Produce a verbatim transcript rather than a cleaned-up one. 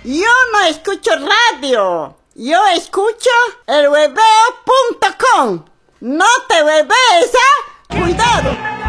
Yo no escucho radio. Yo escucho el hueveo punto com. No te huevees, ¿ah? Cuidado.